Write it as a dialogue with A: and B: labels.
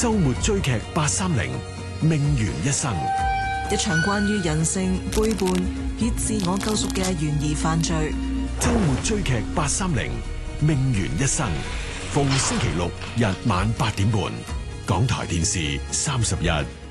A: 周末追劇830，命懸一生。
B: 一場關於人性背叛以自我救贖嘅懸疑犯罪。
A: 周末追劇830，命懸一生。逢星期六日晚8點半，港台電視31。